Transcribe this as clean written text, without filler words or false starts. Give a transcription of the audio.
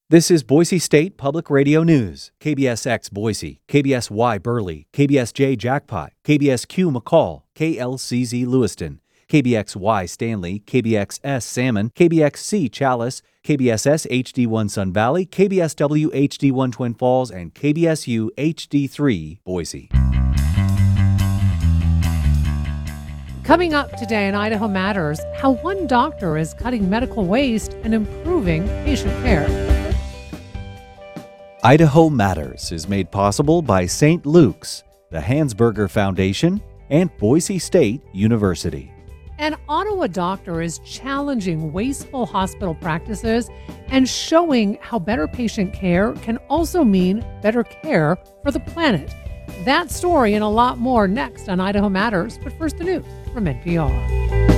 This is Boise State Public Radio News. KBSX Boise, KBSY Burley, KBSJ Jackpot, KBSQ McCall, KLCZ Lewiston, KBXY Stanley, KBXS Salmon, KBXC Chalice, KBSS HD1 Sun Valley, KBSW HD1 Twin Falls, and KBSU HD3 Boise. Coming up today in Idaho Matters, how one doctor is cutting medical waste and improving patient care. Idaho Matters is made possible by St. Luke's, the Hansberger Foundation, and Boise State University. An Ottawa doctor is challenging wasteful hospital practices and showing how better patient care can also mean better care for the planet. That story and a lot more next on Idaho Matters, but first the news from NPR.